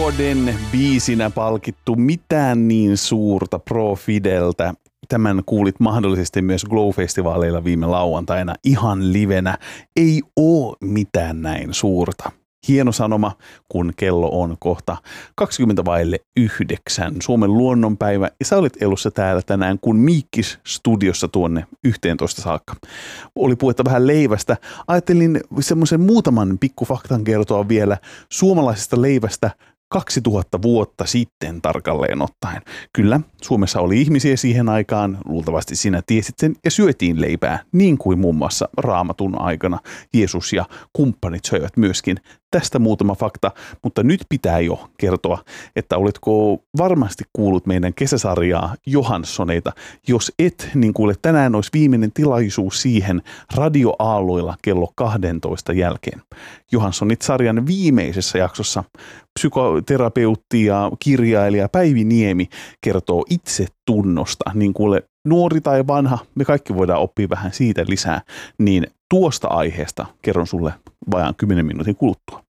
vuoden biisinä palkittu Mitään niin suurta Pro Fideltä. Tämän kuulit mahdollisesti myös Glow-festivaaleilla viime lauantaina ihan livenä. Ei oo mitään näin suurta. Hieno sanoma, kun kello on kohta 8:20. Suomen luonnonpäivä. Ja sä olit elussa täällä tänään, kun Miikkis studiossa tuonne 11 saakka. Oli puhetta vähän leivästä. Ajattelin semmoisen muutaman pikkufaktan kertoa vielä suomalaisesta leivästä 2000 vuotta sitten tarkalleen ottaen. Kyllä, Suomessa oli ihmisiä siihen aikaan, luultavasti sinä tiesit sen, ja syötiin leipää, niin kuin muun muassa Raamatun aikana Jeesus ja kumppanit söivät myöskin. Tästä muutama fakta, mutta nyt pitää jo kertoa, että oletko varmasti kuullut meidän kesäsarjaa Johanssoneita. Jos et, niin kuule, tänään olisi viimeinen tilaisuus siihen radioaalloilla kello 12 jälkeen. Johanssonit-sarjan viimeisessä jaksossa psykoterapeutti ja kirjailija Päivi Niemi kertoo itsetunnosta. Niin kuule, nuori tai vanha, me kaikki voidaan oppia vähän siitä lisää, niin tuosta aiheesta kerron sulle vajaan 10 minuutin kuluttua.